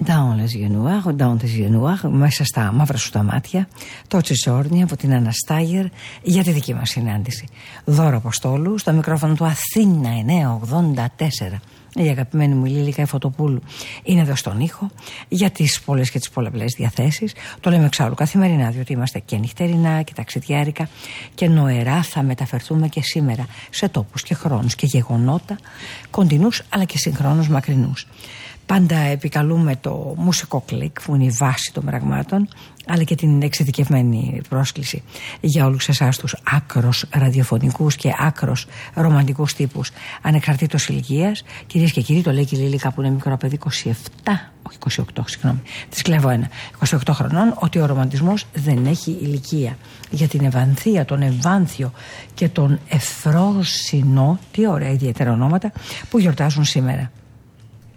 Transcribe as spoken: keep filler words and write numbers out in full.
Dans les yeux noirs, dans les yeux noirs, μέσα στα μαύρα σου τα μάτια, το Τσιζόρνι από την Αναστάγερ για τη δική μας συνάντηση. Δώρο Αποστόλου, στο μικρόφωνο του Αθήνα εννιακόσια ογδόντα τέσσερα. Η αγαπημένη μου Λίλικα Φωτοπούλου είναι εδώ στον ήχο για τις πολλές και τις πολλαπλές διαθέσεις. Το λέμε εξάλλου καθημερινά, διότι είμαστε και νυχτερινά και ταξιδιάρικα και νοερά θα μεταφερθούμε και σήμερα σε τόπους και χρόνους και γεγονότα κοντινούς αλλά και συγχρόνως μακρινούς. Πάντα επικαλούμε το μουσικό κλικ που είναι η βάση των πραγμάτων, αλλά και την εξειδικευμένη πρόσκληση για όλους εσάς τους άκρος ραδιοφωνικούς και άκρος ρομαντικούς τύπους ανεξαρτήτως ηλικίας. Κυρίες και κύριοι, το λέει και η Λίλικα που είναι μικρό παιδί, είκοσι επτά, όχι είκοσι οκτώ, συγγνώμη, της κλέβω ένα, είκοσι οκτώ χρονών, ότι ο ρομαντισμός δεν έχει ηλικία. Για την Ευανθία, τον Ευάνθιο και τον Εφρόσινο, τι ωραία ιδιαίτερα ονόματα που γιορτάζουν σήμερα.